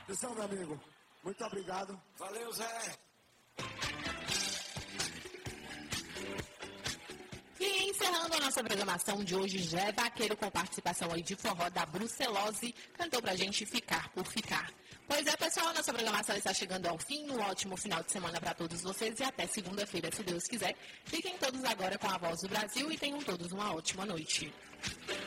Atenção, meu amigo. Muito obrigado. Valeu, Zé. E encerrando a nossa programação de hoje, Jé Vaqueiro, com participação aí de forró da Brucelose, cantou pra gente Ficar por Ficar. Pois é, pessoal, a nossa programação está chegando ao fim. Um ótimo final de semana para todos vocês e até segunda-feira, se Deus quiser. Fiquem todos agora com a Voz do Brasil e tenham todos uma ótima noite.